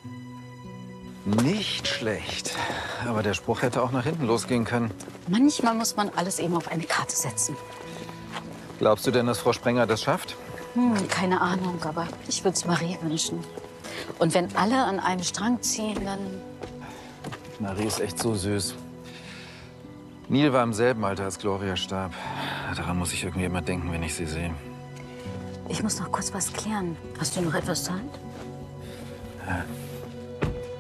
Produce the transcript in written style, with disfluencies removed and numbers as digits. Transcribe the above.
Nicht schlecht. Aber der Spruch hätte auch nach hinten losgehen können. Manchmal muss man alles eben auf eine Karte setzen. Glaubst du denn, dass Frau Sprenger das schafft? Keine Ahnung, aber ich würde es Marie wünschen. Und wenn alle an einem Strang ziehen, dann... Marie ist echt so süß. Neil war im selben Alter, als Gloria starb. Daran muss ich irgendwie immer denken, wenn ich sie sehe. Ich muss noch kurz was klären. Hast du noch etwas Zeit? Ja.